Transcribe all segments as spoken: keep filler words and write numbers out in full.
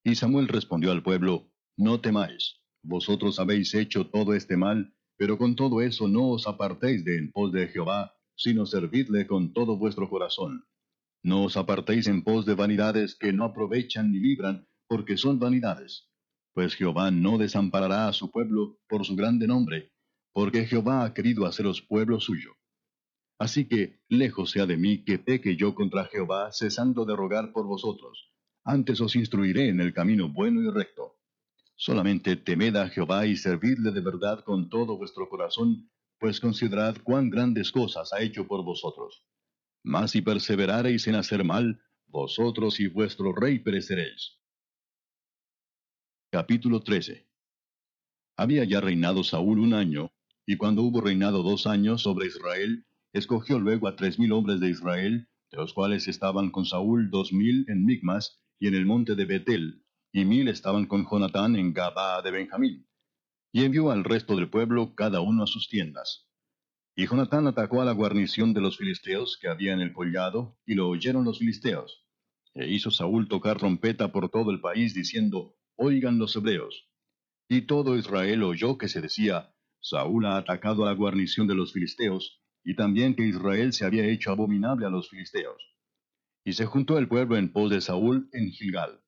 Y Samuel respondió al pueblo, No temáis, vosotros habéis hecho todo este mal, pero con todo eso no os apartéis de en pos de Jehová, sino servidle con todo vuestro corazón. No os apartéis en pos de vanidades que no aprovechan ni libran, porque son vanidades. Pues Jehová no desamparará a su pueblo por su grande nombre, porque Jehová ha querido haceros pueblo suyo. Así que, lejos sea de mí que peque yo contra Jehová, cesando de rogar por vosotros. Antes os instruiré en el camino bueno y recto. Solamente temed a Jehová y servidle de verdad con todo vuestro corazón, pues considerad cuán grandes cosas ha hecho por vosotros. Mas si perseverareis en hacer mal, vosotros y vuestro rey pereceréis. Capítulo trece. Había ya reinado Saúl un año, y cuando hubo reinado dos años sobre Israel, escogió luego a tres mil hombres de Israel, de los cuales estaban con Saúl dos mil en Micmas y en el monte de Betel, y mil estaban con Jonatán en Gabaa de Benjamín. Y envió al resto del pueblo cada uno a sus tiendas. Y Jonatán atacó a la guarnición de los filisteos que había en el collado, y lo oyeron los filisteos. E hizo Saúl tocar trompeta por todo el país, diciendo, Oigan los hebreos. Y todo Israel oyó que se decía, Saúl ha atacado a la guarnición de los filisteos, y también que Israel se había hecho abominable a los filisteos. Y se juntó el pueblo en pos de Saúl en Gilgal.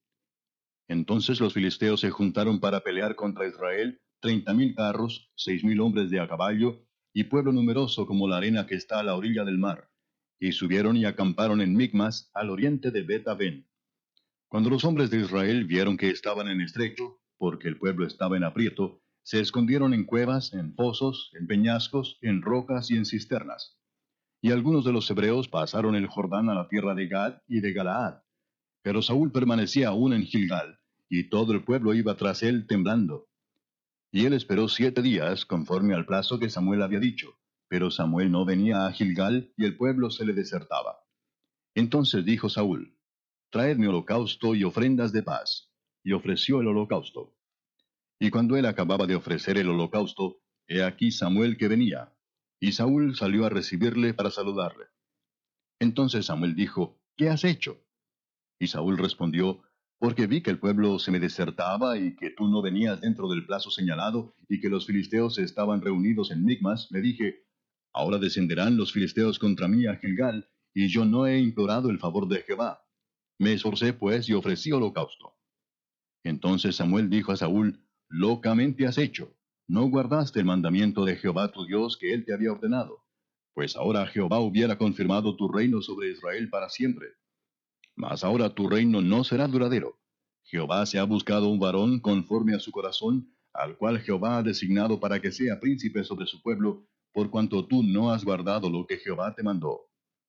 Entonces los filisteos se juntaron para pelear contra Israel, treinta mil carros, seis mil hombres de a caballo, y pueblo numeroso como la arena que está a la orilla del mar. Y subieron y acamparon en Micmas, al oriente de Bet-aven. Cuando los hombres de Israel vieron que estaban en estrecho, porque el pueblo estaba en aprieto, se escondieron en cuevas, en pozos, en peñascos, en rocas y en cisternas. Y algunos de los hebreos pasaron el Jordán a la tierra de Gad y de Galaad. Pero Saúl permanecía aún en Gilgal, y todo el pueblo iba tras él temblando. Y él esperó siete días, conforme al plazo que Samuel había dicho. Pero Samuel no venía a Gilgal, y el pueblo se le desertaba. Entonces dijo Saúl, Traedme holocausto y ofrendas de paz. Y ofreció el holocausto. Y cuando él acababa de ofrecer el holocausto, he aquí Samuel que venía. Y Saúl salió a recibirle para saludarle. Entonces Samuel dijo, ¿Qué has hecho? Y Saúl respondió, Porque vi que el pueblo se me desertaba y que tú no venías dentro del plazo señalado y que los filisteos estaban reunidos en Micmas, me dije, Ahora descenderán los filisteos contra mí a Gilgal, y yo no he implorado el favor de Jehová. Me esforcé pues y ofrecí holocausto. Entonces Samuel dijo a Saúl, Locamente has hecho. No guardaste el mandamiento de Jehová tu Dios que él te había ordenado. Pues ahora Jehová hubiera confirmado tu reino sobre Israel para siempre. Mas ahora tu reino no será duradero. Jehová se ha buscado un varón conforme a su corazón, al cual Jehová ha designado para que sea príncipe sobre su pueblo, por cuanto tú no has guardado lo que Jehová te mandó.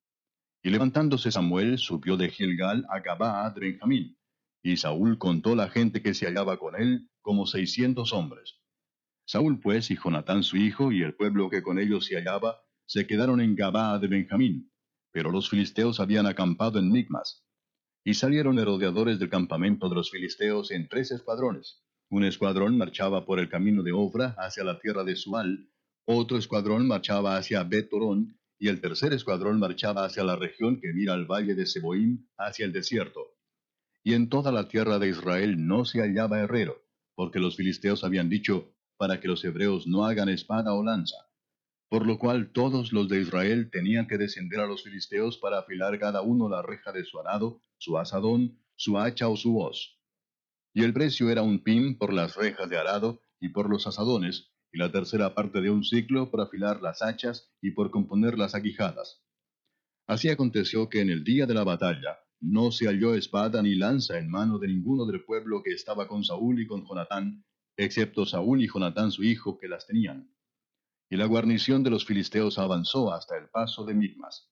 Y levantándose Samuel, subió de Gilgal a Gabaa de Benjamín. Y Saúl contó la gente que se hallaba con él, como seiscientos hombres. Saúl pues y Jonatán su hijo y el pueblo que con ellos se hallaba, se quedaron en Gabaa de Benjamín. Pero los filisteos habían acampado en Micmas. Y salieron merodeadores del campamento de los filisteos en tres escuadrones. Un escuadrón marchaba por el camino de Ofra hacia la tierra de Sual, otro escuadrón marchaba hacia Bet-torón, y el tercer escuadrón marchaba hacia la región que mira al valle de Seboim, hacia el desierto. Y en toda la tierra de Israel no se hallaba herrero, porque los filisteos habían dicho, para que los hebreos no hagan espada o lanza. Por lo cual todos los de Israel tenían que descender a los filisteos para afilar cada uno la reja de su arado, su asadón, su hacha o su hoz. Y el precio era un pim por las rejas de arado y por los asadones, y la tercera parte de un ciclo por afilar las hachas y por componer las aguijadas. Así aconteció que en el día de la batalla no se halló espada ni lanza en mano de ninguno del pueblo que estaba con Saúl y con Jonatán, excepto Saúl y Jonatán su hijo, que las tenían. Y la guarnición de los filisteos avanzó hasta el paso de Micmas.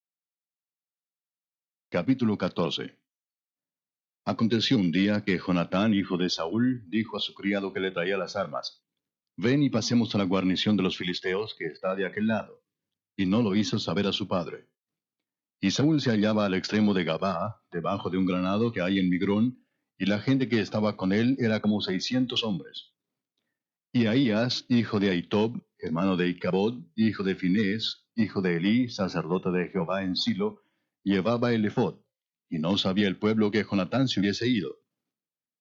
Capítulo catorce. Aconteció un día que Jonatán, hijo de Saúl, dijo a su criado que le traía las armas, Ven y pasemos a la guarnición de los filisteos que está de aquel lado. Y no lo hizo saber a su padre. Y Saúl se hallaba al extremo de Gabaa, debajo de un granado que hay en Migrón, y la gente que estaba con él era como seiscientos hombres. Y Ahías, hijo de Ahitob, hermano de Icabod, hijo de Finés, hijo de Elí, sacerdote de Jehová en Silo, llevaba el ephod, y no sabía el pueblo que Jonatán se hubiese ido.